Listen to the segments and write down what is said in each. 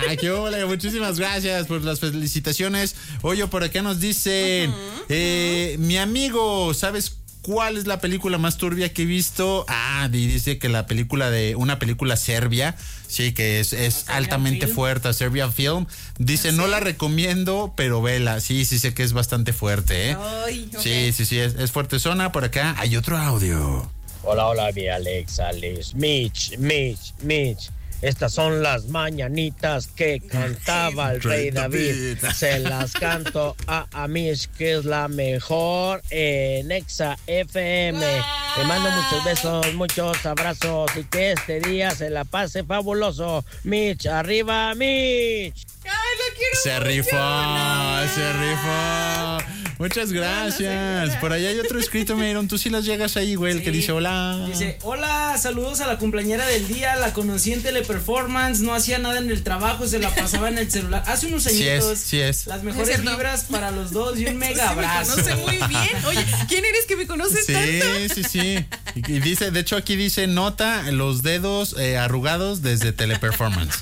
Ay, qué ole, muchísimas gracias por las felicitaciones. Oye, por acá nos dicen, mi amigo, ¿sabes cuál es la película más turbia que he visto? Dice que una película serbia, sí, que es altamente fuerte, Serbian Film. Dice, no la recomiendo, pero vela. Sí, sé que es bastante fuerte, ¿eh? Ay, okay. Sí, es fuerte zona. Por acá hay otro audio. Hola, mi Alex. Mitch. Estas son las mañanitas que cantaba el rey David. Se las canto a Mitch, que es la mejor en Exa FM. Le mando muchos besos, muchos abrazos y que este día se la pase fabuloso. Mitch, arriba, Mitch. Ay, lo quiero Se rifó. Muchas gracias. Por allá hay otro escrito, Mayron. Tú sí las llegas ahí, güey, el que dice hola. Dice, hola, saludos a la cumpleañera del día. La conocí en Teleperformance. No hacía nada en el trabajo, se la pasaba en el celular. Hace unos añitos. Sí es. Las mejores vibras para los dos y un mega abrazo. Me conoce muy bien. Oye, ¿quién eres que me conoces tanto? Sí. Y dice, de hecho aquí dice, nota los dedos arrugados desde Teleperformance.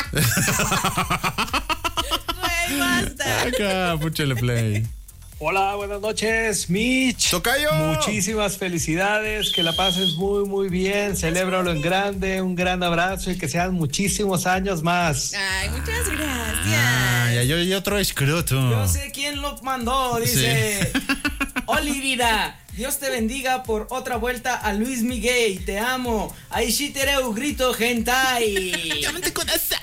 Güey, basta. Acá, púchale play. Hola, buenas noches, Mitch. ¡Tocayo! Muchísimas felicidades, que la pases muy bien, celébralo en grande, un gran abrazo y que sean muchísimos años más. Ay, muchas gracias. Y otro escroto. Yo sé quién lo mandó, dice. Sí. Olivida, Dios te bendiga por otra vuelta a Luis Miguel, te amo. Ahí sí te haré un grito hentai. Llámate con esa.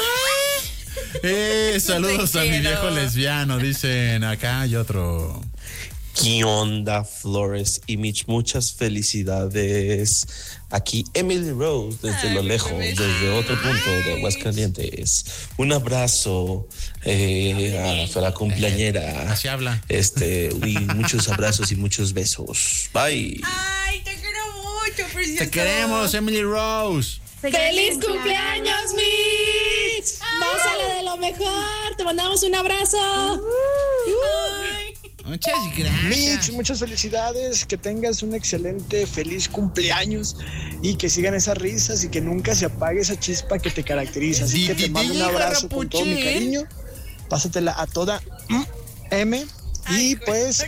Saludos a mi viejo lesbiano, dicen. Acá hay otro. ¿Qué onda, Flores y Mitch? Muchas felicidades. Aquí Emily Rose, desde lo lejos, desde otro punto de Aguascalientes. Un abrazo a la cumpleañera. Así habla. Y muchos abrazos y muchos besos. Bye. Ay, te quiero mucho, precioso. Te queremos, Emily Rose. ¡Feliz cumpleaños, Mitch! Pásale de lo mejor, te mandamos un abrazo. Muchas gracias. Mitch, muchas felicidades, que tengas un excelente, feliz cumpleaños y que sigan esas risas y que nunca se apague esa chispa que te caracteriza. Así que te mando un abrazo con todo mi cariño. Pásatela a toda M y pues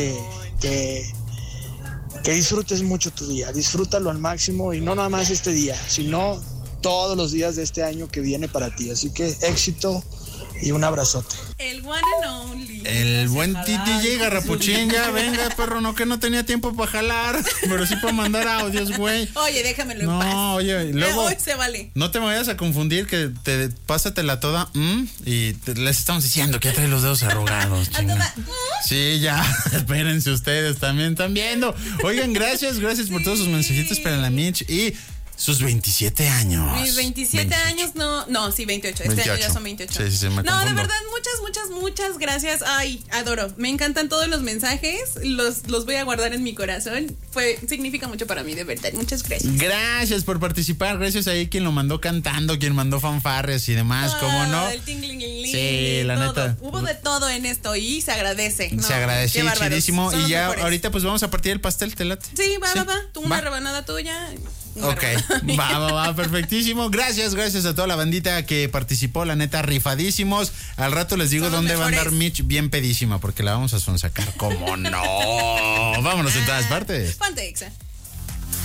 que disfrutes mucho tu día, disfrútalo al máximo y no nada más este día, sino todos los días de este año que viene para ti. Así que éxito y un abrazote. El one and only. El buen DJ Garrapuchín, ya venga, perro, no que no tenía tiempo para jalar, pero sí para mandar audios, güey. Oye, déjamelo en paz. No, oye, luego hoy se vale. No te me vayas a confundir, que pásatela toda les estamos diciendo que ya trae los dedos arrugados. Sí, ya, espérense ustedes, también están viendo. Oigan, gracias por todos sus mensajitos para la Mitch y sus 27 años. Mis 27 años, sí, 28. Este año ya son 28. Sí, me confundo. De verdad, muchas gracias. Ay, adoro. Me encantan todos los mensajes. Los voy a guardar en mi corazón. Significa mucho para mí, de verdad. Muchas gracias. Gracias por participar. Gracias ahí quien lo mandó cantando, quien mandó fanfarres y demás, ¿cómo no? El tingling. Sí, la neta. Hubo de todo en esto y se agradece. Se agradece, chidísimo. Y ya ahorita pues vamos a partir el pastel, ¿te late? Sí, va. Tú una rebanada tuya. Ok, va, perfectísimo. Gracias a toda la bandita que participó, la neta, rifadísimos. Al rato les digo dónde va a andar Mitch bien pedísima, porque la vamos a sonsacar. ¿Cómo no? Vámonos en todas partes. Ponte Exa.